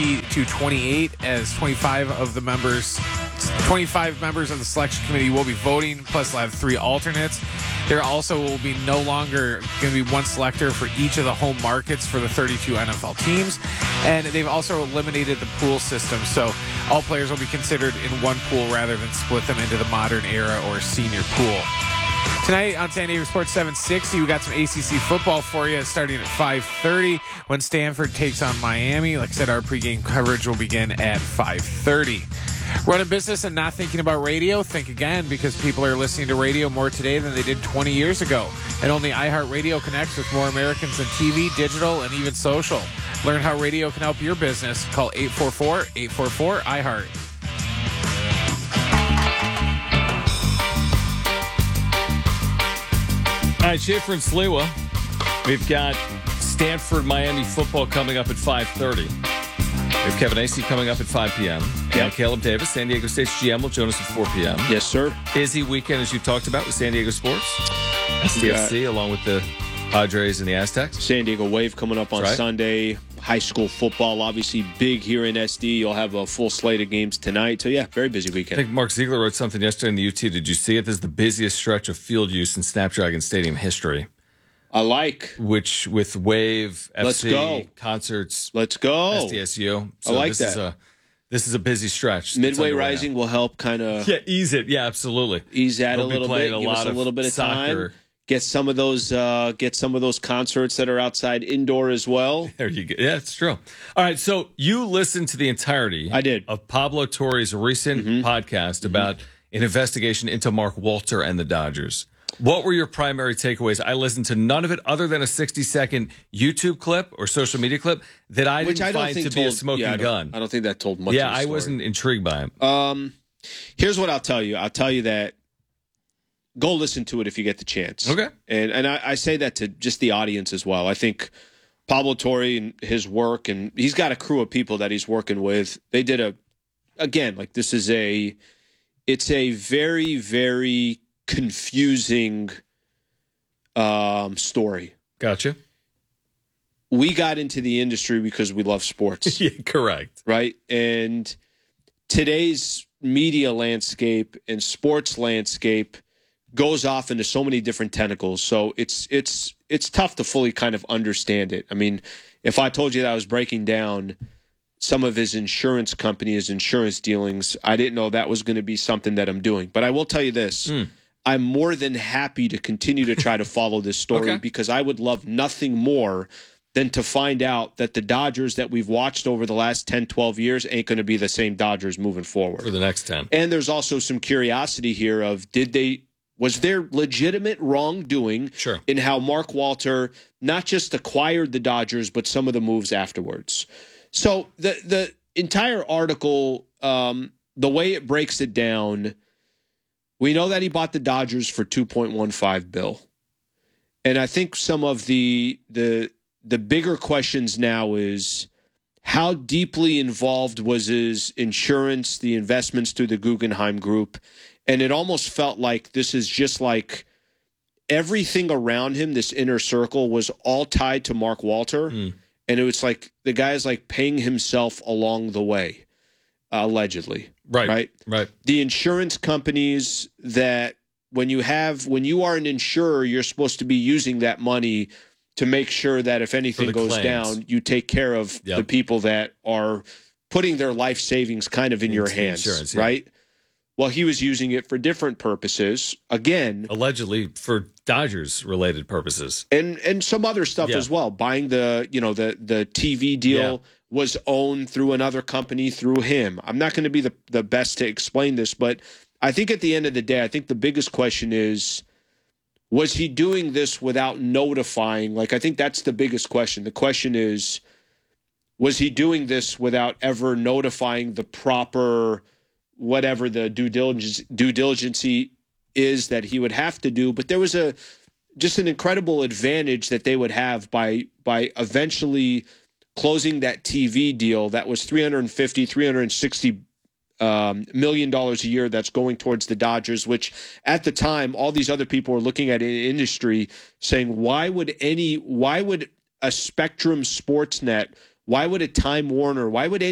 20 to 28 as 25 members of the selection committee will be voting, plus they'll have 3 alternates. There also will be no longer going to be one selector for each of the home markets for the 32 NFL teams. And they've also eliminated the pool system, so all players will be considered in one pool rather than split them into the modern era or senior pool. Tonight on San Diego Sports 760, we got some ACC football for you starting at 5:30 when Stanford takes on Miami. Like I said, our pregame coverage will begin at 5:30. Running business and not thinking about radio? Think again, because people are listening to radio more today than they did 20 years ago. And only iHeartRadio connects with more Americans than TV, digital, and even social. Learn how radio can help your business. Call 844-844-iHeart. All right, Schaefer and Sliwa. We've got Stanford, Miami football coming up at 5:30. We have Kevin Acey coming up at 5 p.m. And Caleb Davis, San Diego State's GM, will join us at 4 p.m. Yes, sir. Busy weekend, as you talked about, with San Diego sports. SDFC, along with the Padres and the Aztecs. San Diego Wave coming up on Sunday. High school football, obviously big here in SD. You'll have a full slate of games tonight. So, yeah, very busy weekend. I think Mark Ziegler wrote something yesterday in the UT. Did you see it? This is the busiest stretch of field use in Snapdragon Stadium history. I like. Which, with Wave, FC, Let's go. concerts. Let's go. SDSU. So I like that. This is a busy stretch. Midway Rising will help kind of ease it. Yeah, absolutely. Ease that a little bit. Give us a little bit of time. Get some of those concerts that are outside indoor as well. There you go. Yeah, it's true. All right, so you listened to the entirety of Pablo Torre's recent podcast about an investigation into Mark Walter and the Dodgers. What were your primary takeaways? I listened to none of it other than a 60-second YouTube clip or social media clip that I didn't find to be a smoking gun. I don't think that told much. Yeah, of the story. I wasn't intrigued by him. Here's what I'll tell you. I'll tell you that go listen to it if you get the chance. Okay. And I say that to just the audience as well. I think Pablo Torre and his work, and he's got a crew of people that he's working with. They did it's a very, very confusing story. Gotcha. We got into the industry because we love sports. Yeah, correct. Right? And today's media landscape and sports landscape goes off into so many different tentacles. So it's tough to fully kind of understand it. I mean, if I told you that I was breaking down some of his insurance company, his insurance dealings, I didn't know that was going to be something that I'm doing. But I will tell you this. I'm more than happy to continue to try to follow this story because I would love nothing more than to find out that the Dodgers that we've watched over the last 10, 12 years ain't going to be the same Dodgers moving forward. For the next 10. And there's also some curiosity here of was there legitimate wrongdoing in how Mark Walter not just acquired the Dodgers, but some of the moves afterwards? So the entire article, the way it breaks it down, we know that he bought the Dodgers for $2.15 billion. And I think some of the bigger questions now is how deeply involved was his insurance, the investments through the Guggenheim Group? And it almost felt like this is just like everything around him, this inner circle, was all tied to Mark Walter. And it was like the guy's like paying himself along the way, allegedly. Right. The insurance companies that when you are an insurer, you're supposed to be using that money to make sure that if anything goes down, you take care of the people that are putting their life savings kind of in your hands, right? Well, he was using it for different purposes, again. Allegedly for Dodgers-related purposes. And some other stuff as well. Buying the TV deal was owned through another company through him. I'm not going to be the best to explain this, but I think at the end of the day, I think the biggest question is, was he doing this without notifying? Like, I think that's the biggest question. The question is, was he doing this without ever notifying the proper, whatever the due diligence is that he would have to do? But there was just an incredible advantage that they would have by eventually closing that TV deal that was $360 million a year that's going towards the Dodgers, which at the time, all these other people were looking at in the industry saying, why would a Spectrum Sportsnet, why would a Time Warner, why would any